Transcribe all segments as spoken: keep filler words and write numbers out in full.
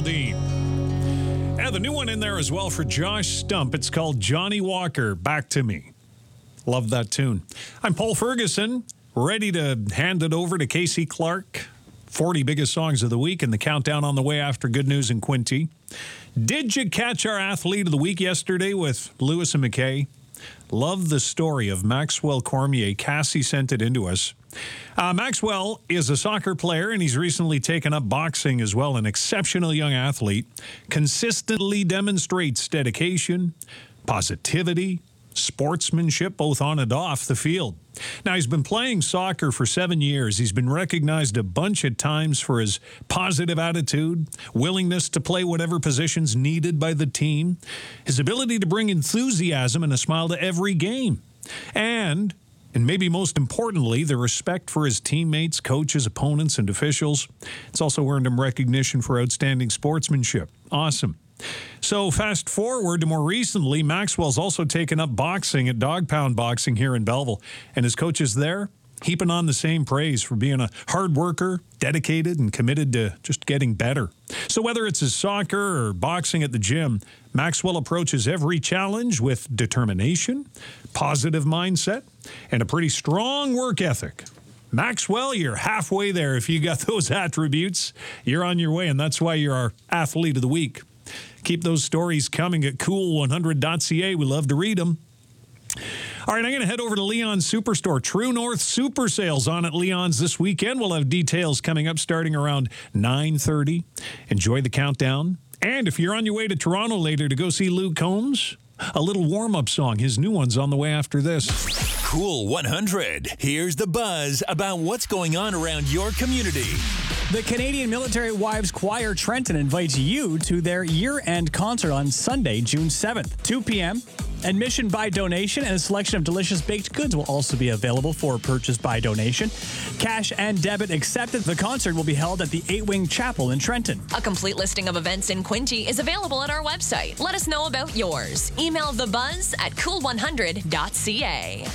Geraldine. And the new one in there as well for Josh Stump. It's called Johnny Walker, Back to Me. Love that tune. I'm Paul Ferguson, ready to hand it over to Casey Clark. forty biggest songs of the week and the countdown on the way after Good News in Quinte. Did you catch our athlete of the week yesterday with Lewis and McKay? Love the story of Maxwell Cormier. Cassie sent it into us. Uh, Maxwell is a soccer player, and he's recently taken up boxing as well. An exceptional young athlete. Consistently demonstrates dedication, positivity, sportsmanship, both on and off the field. Now, he's been playing soccer for seven years. He's been recognized a bunch of times for his positive attitude, willingness to play whatever positions needed by the team, his ability to bring enthusiasm and a smile to every game, and, and maybe most importantly, the respect for his teammates, coaches, opponents, and officials. It's also earned him recognition for outstanding sportsmanship. Awesome. So fast forward to more recently, Maxwell's also taken up boxing at Dog Pound Boxing here in Belleville. And his coaches there, heaping on the same praise for being a hard worker, dedicated, and committed to just getting better. So whether it's his soccer or boxing at the gym, Maxwell approaches every challenge with determination, positive mindset, and a pretty strong work ethic. Maxwell, you're halfway there. If you got those attributes, you're on your way, and that's why you're our athlete of the week. Keep those stories coming at cool one hundred dot c a. We love to read them. All right, I'm going to head over to Leon's Superstore. True North Super Sales on at Leon's this weekend. We'll have details coming up starting around nine thirty. Enjoy the countdown. And if you're on your way to Toronto later to go see Luke Combs, a little warm-up song. His new one's on the way after this. Cool one hundred. Here's the buzz about what's going on around your community. The Canadian Military Wives Choir Trenton invites you to their year-end concert on Sunday, June seventh, two p.m. Admission by donation, and a selection of delicious baked goods will also be available for purchase by donation. Cash and debit accepted. The concert will be held at the Eight Wing Chapel in Trenton. A complete listing of events in Quinte is available at our website. Let us know about yours. Email thebuzz at cool one hundred dot c a.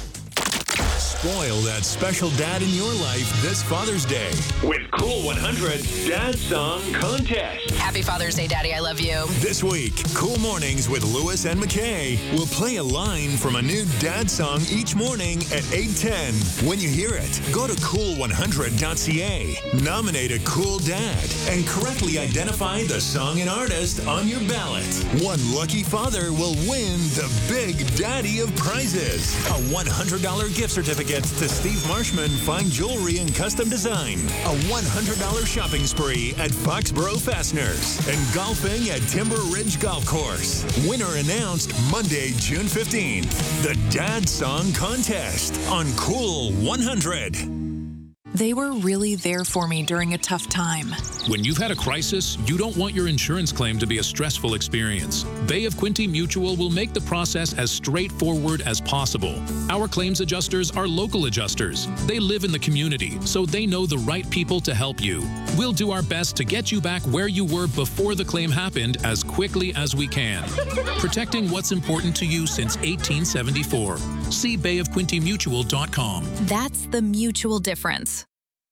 Spoil that special dad in your life this Father's Day with Cool one hundred Dad Song Contest. Happy Father's Day, Daddy. I love you. This week, Cool Mornings with Lewis and McKay will play a line from a new dad song each morning at eight ten. When you hear it, go to cool one hundred dot c a, nominate a cool dad, and correctly identify the song and artist on your ballot. One lucky father will win the Big Daddy of prizes. A one hundred dollars gift certificate to Steve Marshman Fine Jewelry and Custom Design, a one hundred dollars shopping spree at Foxborough Fasteners, and golfing at Timber Ridge Golf Course. Winner announced Monday, June fifteenth. The Dad Song Contest on Cool one hundred. They were really there for me during a tough time. When you've had a crisis, you don't want your insurance claim to be a stressful experience. Bay of Quinte Mutual will make the process as straightforward as possible. Our claims adjusters are local adjusters. They live in the community, so they know the right people to help you. We'll do our best to get you back where you were before the claim happened as quickly as we can. Protecting what's important to you since eighteen seventy-four. See bay of quinte mutual dot com. That's the mutual difference.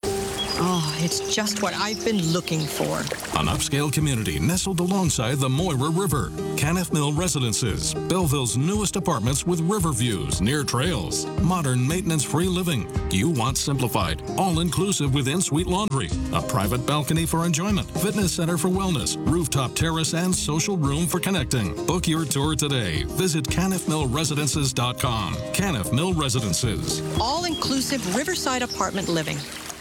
Oh, it's just what I've been looking for. An upscale community nestled alongside the Moira River. Caniff Mill Residences, Belleville's newest apartments with river views near trails. Modern maintenance-free living. You want simplified, all-inclusive with in-suite laundry. A private balcony for enjoyment. Fitness center for wellness. Rooftop terrace and social room for connecting. Book your tour today. Visit caniff mill residences dot com. Caniff Mill Residences. All-inclusive riverside apartment living.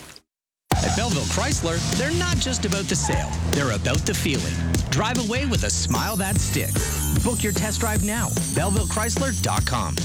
At Belleville Chrysler, they're not just about the sale, they're about the feeling. Drive away with a smile that sticks. Book your test drive now. belleville chrysler dot com.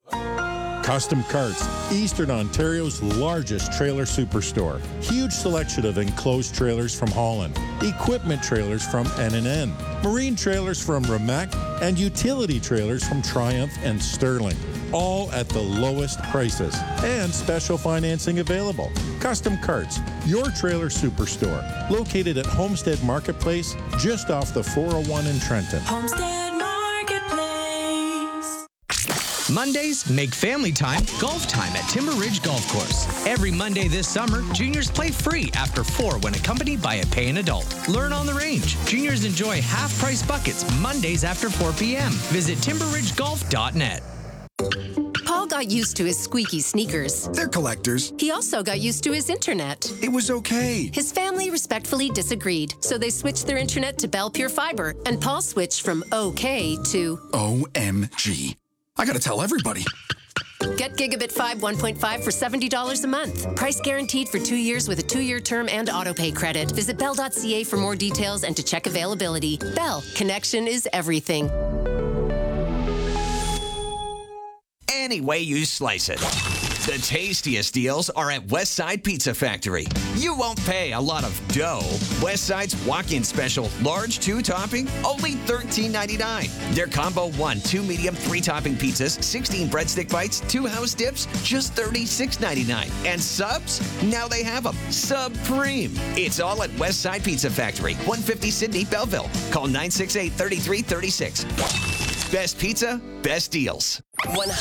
Custom Carts, Eastern Ontario's largest trailer superstore. Huge selection of enclosed trailers from Holland, equipment trailers from N and N, marine trailers from Remac, and utility trailers from Triumph and Sterling. All at the lowest prices and special financing available. Custom Carts, your trailer superstore, located at Homestead Marketplace, just off the four oh one in Trenton. Homestead Marketplace. Mondays, make family time golf time at Timber Ridge Golf Course. Every Monday this summer, juniors play free after four when accompanied by a paying adult. Learn on the range. Juniors enjoy half-price buckets Mondays after four p.m. Visit timber ridge golf dot net. Paul got used to his squeaky sneakers. They're collectors. He also got used to his internet. It was okay. His family respectfully disagreed, so they switched their internet to Bell Pure Fiber, and Paul switched from okay to O M G. I gotta tell everybody. Get Gigabit five one point five for seventy dollars a month. Price guaranteed for two years with a two-year term and autopay credit. Visit bell dot c a for more details and to check availability. Bell, connection is everything. Any way you slice it. The tastiest deals are at Westside Pizza Factory. You won't pay a lot of dough. Westside's walk-in special, large two-topping, only thirteen ninety-nine. Their combo one, two medium, three-topping pizzas, sixteen breadstick bites, two house dips, just thirty-six ninety-nine. And subs? Now they have them. Supreme. It's all at Westside Pizza Factory, one fifty Sydney, Belleville. Call nine six eight, three three three six. Best pizza, best deals. one